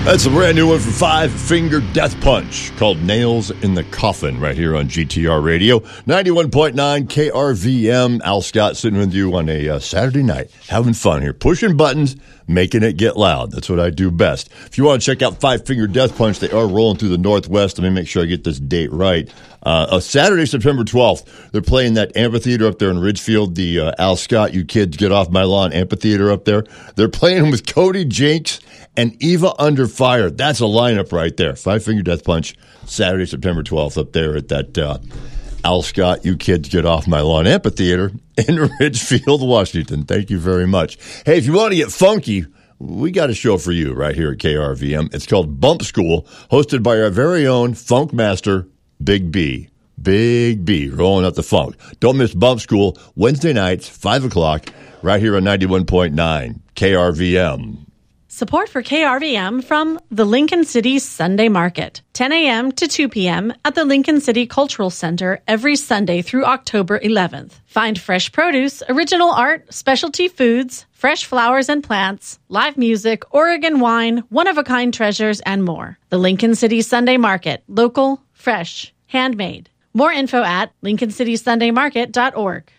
That's a brand new one from Five Finger Death Punch called Nails in the Coffin right here on GTR Radio. 91.9 KRVM. Al Scott sitting with you on a Saturday night, having fun here, pushing buttons, making it get loud. That's what I do best. If you want to check out Five Finger Death Punch, they are rolling through the Northwest. Let me make sure I get this date right. Saturday, September 12th, they're playing that amphitheater up there in Ridgefield, the Al Scott, You Kids Get Off My Lawn amphitheater up there. They're playing with Cody Jinks and Eva Under Fire. That's a lineup right there. Five Finger Death Punch, Saturday, September 12th, up there at that Al Scott, You Kids Get Off My Lawn amphitheater in Ridgefield, Washington. Thank you very much. Hey, if you want to get funky, we got a show for you right here at KRVM. It's called Bump School, hosted by our very own funk master, Big B. Big B, rolling up the funk. Don't miss Bump School, Wednesday nights, 5 o'clock, right here on 91.9 KRVM. Support for KRVM from the Lincoln City Sunday Market, 10 a.m. to 2 p.m. at the Lincoln City Cultural Center every Sunday through October 11th. Find fresh produce, original art, specialty foods, fresh flowers and plants, live music, Oregon wine, one-of-a-kind treasures, and more. The Lincoln City Sunday Market, local, fresh, handmade. More info at lincolncitysundaymarket.org.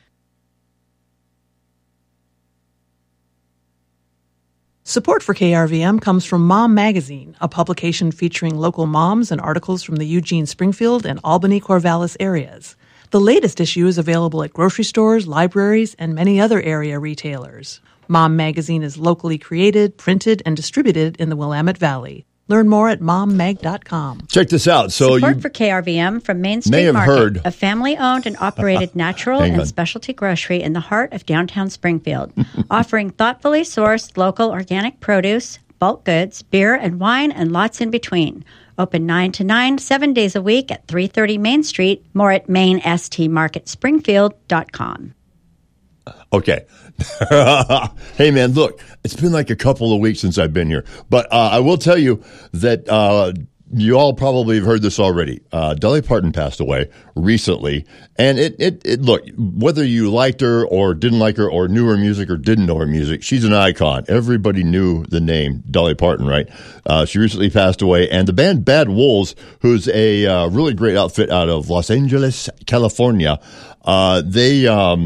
Support for KRVM comes from Mom Magazine, a publication featuring local moms and articles from the Eugene, Springfield, and Albany, Corvallis areas. The latest issue is available at grocery stores, libraries, and many other area retailers. Mom Magazine is locally created, printed, and distributed in the Willamette Valley. Learn more at mommag.com. Check this out. Support for KRVM from Main Street Market, a family-owned and operated natural and specialty grocery in the heart of downtown Springfield, offering thoughtfully sourced local organic produce, bulk goods, beer and wine, and lots in between. Open 9 to 9, 7 days a week at 330 Main Street. More at mainstmarketspringfield.com. Okay. Hey, man, look, it's been like a couple of weeks since I've been here. But I will tell you that you all probably have heard this already. Dolly Parton passed away recently. And it look, whether you liked her or didn't like her or knew her music or didn't know her music, she's an icon. Everybody knew the name Dolly Parton, right? She recently passed away. And the band Bad Wolves, who's a really great outfit out of Los Angeles, California, they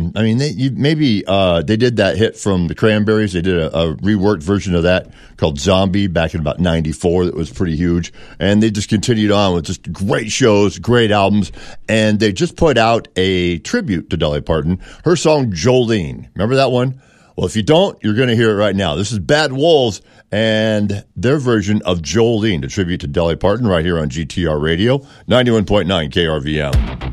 did that hit from the Cranberries. They did a reworked version of that called Zombie back in about 94 that was pretty huge. And they just continued on with just great shows, great albums. And they just put out a tribute to Dolly Parton, her song Jolene. Remember that one? Well, if you don't, you're going to hear it right now. This is Bad Wolves and their version of Jolene, a tribute to Dolly Parton right here on GTR Radio, 91.9 KRVM.